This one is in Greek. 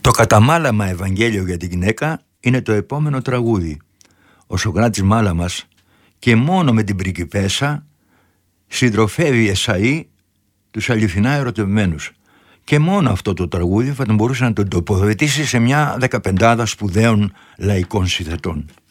Το καταμάλαμα Ευαγγέλιο για την γυναίκα είναι το επόμενο τραγούδι. Ο Σωκράτης Μάλαμας και μόνο με την πριγκιπέσσα συντροφεύει Εσαΐ τους αληθινά ερωτευμένους. Και μόνο αυτό το τραγούδι θα μπορούσε να τον τοποθετήσει σε μια 15 σπουδαίων λαϊκών συνθετών.